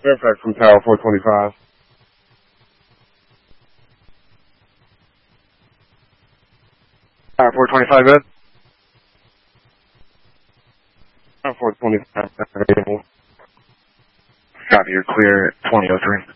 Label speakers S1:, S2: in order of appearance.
S1: Fairfax from Tower 425. Tower 425, good? Tower 425. Copy, you're clear at 2003.